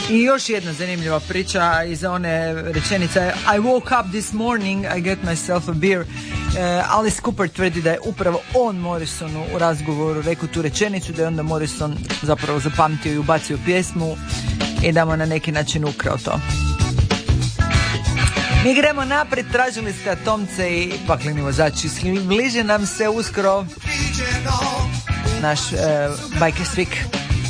I još jedna zanimljiva priča iz one rečenice I woke up this morning, I get myself a beer. Alice Cooper tvrdi da je upravo on Morrisonu u razgovoru rekao tu rečenicu, da je onda Morrison zapravo zapamtio i ubacio pjesmu i da mu na neki način ukrao to. Mi gremo naprijed, tražili ste Atomce i Pakleni vozači. Bliže nam se uskoro naš Bikers Week.